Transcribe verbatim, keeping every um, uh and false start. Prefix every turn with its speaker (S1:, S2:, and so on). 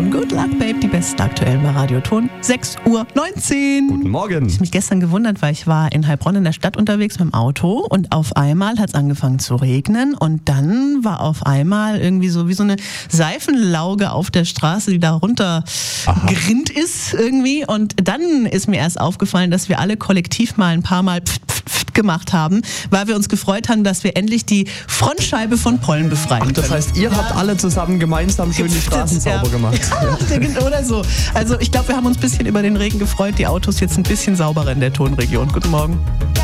S1: von Good Luck Babe, die besten aktuellen bei Radioton, sechs Uhr neunzehn.
S2: Guten Morgen.
S1: Ich habe mich gestern gewundert, weil ich war in Heilbronn in der Stadt unterwegs mit dem Auto und auf einmal hat es angefangen zu regnen und dann war auf einmal irgendwie so wie so eine Seifenlauge auf der Straße, die da runter Aha. gerinnt ist irgendwie, und dann ist mir erst aufgefallen, dass wir alle kollektiv mal ein paar Mal pft, pft, pft gemacht haben, weil wir uns gefreut haben, dass wir endlich die Frontscheibe von Pollen befreien
S2: Ach, das
S1: können.
S2: heißt, ihr ja. habt alle zusammen gemeinsam schön die Straßen ja. sauber gemacht.
S1: Ja, oder so. Also ich glaube, wir haben uns ein bisschen über den Regen gefreut. Die Autos jetzt ein bisschen sauberer in der Tonregion. Guten Morgen.